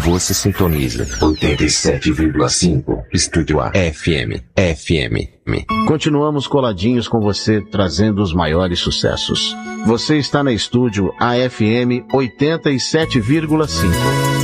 Você sintoniza 87,5 Estúdio A FM. Continuamos coladinhos com você, trazendo os maiores sucessos. Você está na Estúdio AFM 87,5.